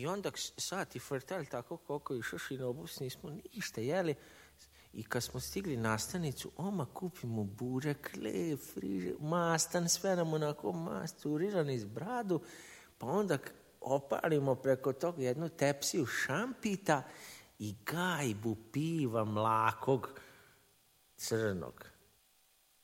onda sati frtali tako koliko išoš i na obus nismo ništa jeli. I kad smo stigli na stanicu, oma kupimo burek, lep, friže, mastan, sve nam onako masturirani iz bradu, pa onda opalimo preko toga jednu tepsiju šampita i gajbu piva mlakog crnog.